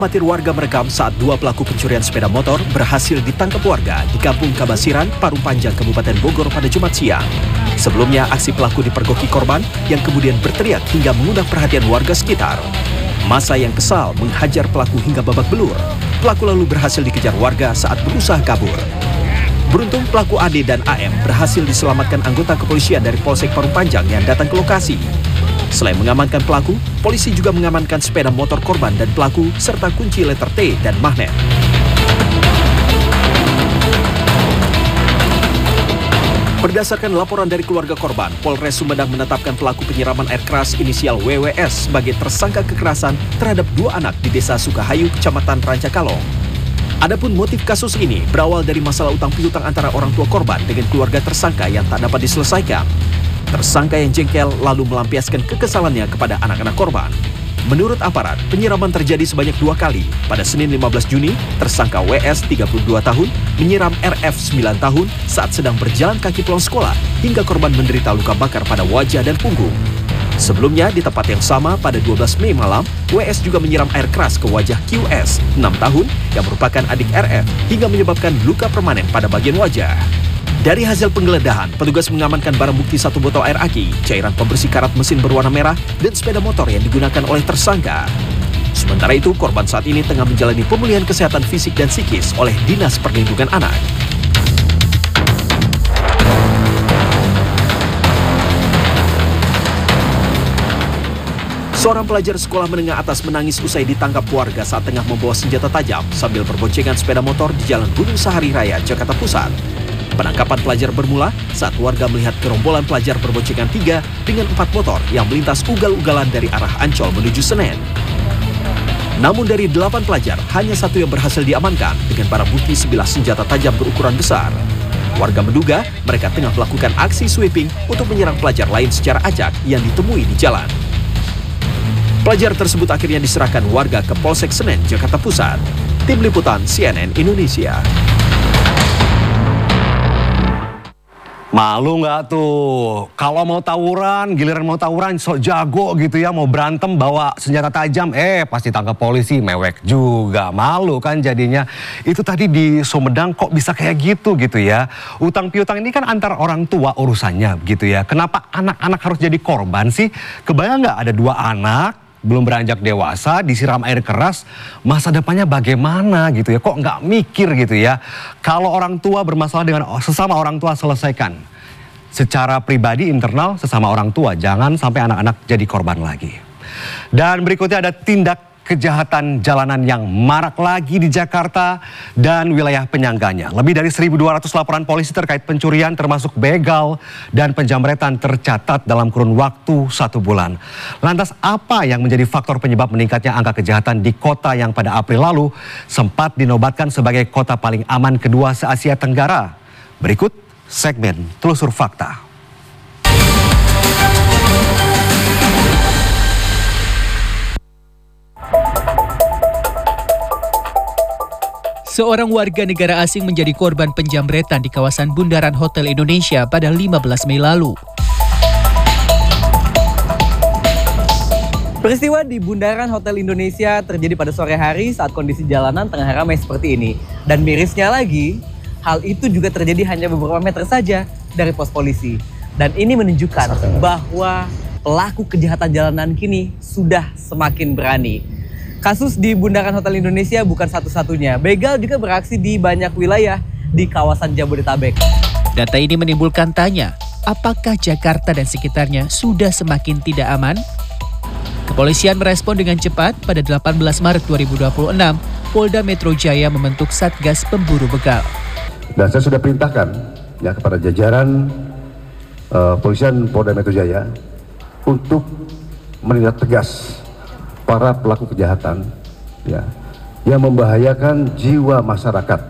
Amatir warga merekam saat dua pelaku pencurian sepeda motor berhasil ditangkap warga di Kampung Kabasiran, Parung Panjang, Kabupaten Bogor pada Jumat siang. Sebelumnya, aksi pelaku dipergoki korban yang kemudian berteriak hingga mengundang perhatian warga sekitar. Massa yang kesal menghajar pelaku hingga babak belur. Pelaku lalu berhasil dikejar warga saat berusaha kabur. Beruntung pelaku AD dan AM berhasil diselamatkan anggota kepolisian dari Polsek Parung Panjang yang datang ke lokasi. Selain mengamankan pelaku, polisi juga mengamankan sepeda motor korban dan pelaku serta kunci letter T dan magnet. Berdasarkan laporan dari keluarga korban, Polres Sumedang menetapkan pelaku penyiraman air keras inisial WWS sebagai tersangka kekerasan terhadap dua anak di Desa Sukahayu, Kecamatan Rancakalong. Adapun motif kasus ini berawal dari masalah utang piutang antara orang tua korban dengan keluarga tersangka yang tak dapat diselesaikan. Tersangka yang jengkel lalu melampiaskan kekesalannya kepada anak-anak korban. Menurut aparat, penyiraman terjadi sebanyak 2 kali. Pada Senin 15 Juni, tersangka WS 32 tahun menyiram RF 9 tahun saat sedang berjalan kaki pulang sekolah hingga korban menderita luka bakar pada wajah dan punggung. Sebelumnya, di tempat yang sama pada 12 Mei malam, WS juga menyiram air keras ke wajah QS 6 tahun yang merupakan adik RF hingga menyebabkan luka permanen pada bagian wajah. Dari hasil penggeledahan, petugas mengamankan barang bukti 1 botol air aki, cairan pembersih karat mesin berwarna merah, dan sepeda motor yang digunakan oleh tersangka. Sementara itu, korban saat ini tengah menjalani pemulihan kesehatan fisik dan psikis oleh Dinas Perlindungan Anak. Seorang pelajar sekolah menengah atas menangis usai ditangkap warga saat tengah membawa senjata tajam sambil berboncengan sepeda motor di Jalan Gunung Sahari Raya, Jakarta Pusat. Penangkapan pelajar bermula saat warga melihat gerombolan pelajar berboncengan 3 dengan 4 motor yang melintas ugal-ugalan dari arah Ancol menuju Senen. Namun dari 8 pelajar, hanya 1 yang berhasil diamankan dengan barang bukti sebilah senjata tajam berukuran besar. Warga menduga mereka tengah melakukan aksi sweeping untuk menyerang pelajar lain secara acak yang ditemui di jalan. Pelajar tersebut akhirnya diserahkan warga ke Polsek Senen, Jakarta Pusat. Tim Liputan CNN Indonesia. Malu nggak tuh? Kalau mau tawuran, giliran mau tawuran sok jago gitu ya, mau berantem bawa senjata tajam, pasti tangkap polisi, mewek juga. Malu kan jadinya. Itu tadi di Sumedang kok bisa kayak gitu ya. Utang piutang ini kan antar orang tua urusannya gitu ya. Kenapa anak-anak harus jadi korban sih? Kebayang nggak ada 2 anak belum beranjak dewasa, disiram air keras, masa depannya bagaimana gitu ya, kok nggak mikir gitu ya. Kalau orang tua bermasalah dengan sesama orang tua, selesaikan. Secara pribadi, internal, sesama orang tua, jangan sampai anak-anak jadi korban lagi. Dan berikutnya ada tindak kejahatan jalanan yang marak lagi di Jakarta dan wilayah penyangganya. Lebih dari 1.200 laporan polisi terkait pencurian termasuk begal dan penjamretan tercatat dalam kurun waktu 1 bulan. Lantas apa yang menjadi faktor penyebab meningkatnya angka kejahatan di kota yang pada April lalu sempat dinobatkan sebagai kota paling aman kedua se-Asia Tenggara? Berikut segmen Telusur Fakta. Seorang warga negara asing menjadi korban penjamretan di kawasan Bundaran Hotel Indonesia pada 15 Mei lalu. Peristiwa di Bundaran Hotel Indonesia terjadi pada sore hari saat kondisi jalanan tengah ramai seperti ini. Dan mirisnya lagi, hal itu juga terjadi hanya beberapa meter saja dari pos polisi. Dan ini menunjukkan bahwa pelaku kejahatan jalanan kini sudah semakin berani. Kasus di Bundaran Hotel Indonesia bukan satu-satunya. Begal juga beraksi di banyak wilayah di kawasan Jabodetabek. Data ini menimbulkan tanya, apakah Jakarta dan sekitarnya sudah semakin tidak aman? Kepolisian merespon dengan cepat. Pada 18 Maret 2026, Polda Metro Jaya membentuk Satgas Pemburu Begal. Dan saya sudah perintahkan ya kepada jajaran Polisian Polda Metro Jaya untuk menindak tegas para pelaku kejahatan ya yang membahayakan jiwa masyarakat.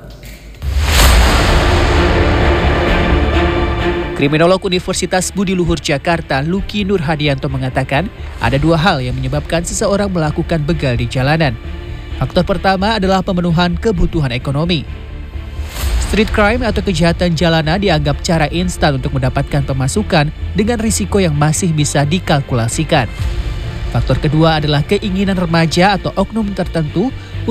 Kriminolog Universitas Budi Luhur Jakarta, Luki Nurhadianto mengatakan ada 2 hal yang menyebabkan seseorang melakukan begal di jalanan. Faktor pertama adalah pemenuhan kebutuhan ekonomi. Street crime atau kejahatan jalanan dianggap cara instan untuk mendapatkan pemasukan dengan risiko yang masih bisa dikalkulasikan. Faktor kedua adalah keinginan remaja atau oknum tertentu